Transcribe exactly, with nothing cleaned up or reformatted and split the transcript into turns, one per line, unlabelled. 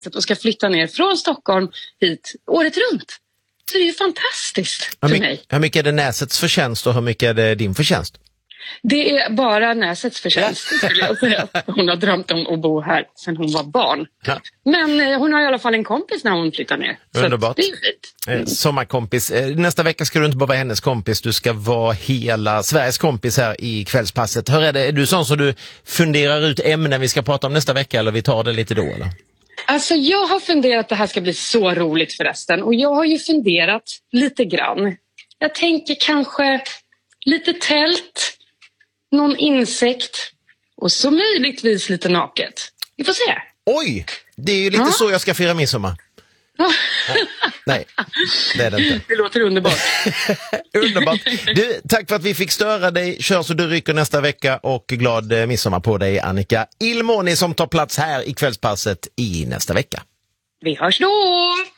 och ska flytta ner från Stockholm hit året runt. Så det är ju fantastiskt för
hur,
mig.
Hur mycket är det Näsets förtjänst och hur mycket är det din förtjänst?
Det är bara Näsets förtjänst, skulle jag säga. Hon har drömt om att bo här sedan hon var barn. Ja. Men eh, hon har i alla fall en kompis när hon flyttar ner.
Underbart.
Så det är fint.
Mm. Sommarkompis. Nästa vecka ska du inte bara vara hennes kompis, du ska vara hela Sveriges kompis här i kvällspasset. Hör är det, är du sån som du funderar ut ämnen vi ska prata om nästa vecka, eller vi tar det lite då, eller?
Alltså jag har funderat att det här ska bli så roligt förresten. Och jag har ju funderat lite grann. Jag tänker kanske lite tält, någon insekt och så möjligtvis lite naket. Vi får se.
Oj, det är ju lite ja. så jag ska fira midsommar. Ja. Nej, det är det inte.
Det låter underbart.
Underbart. Du, tack för att vi fick störa dig. Kör så du rycker nästa vecka och glad midsommar på dig, Annika Ilmoni, som tar plats här i kvällspasset i nästa vecka.
Vi hörs då!